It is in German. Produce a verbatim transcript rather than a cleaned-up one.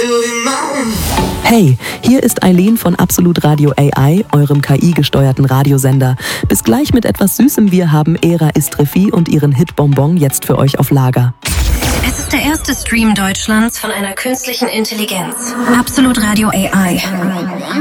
Hey, hier ist Eileen von Absolut Radio A I, eurem K I-gesteuerten Radiosender. Bis gleich mit etwas Süßem. Wir haben Era Istrefi und ihren Hit Bonbon jetzt für euch auf Lager. Es ist der erste Stream Deutschlands von einer künstlichen Intelligenz. Absolut Radio A I.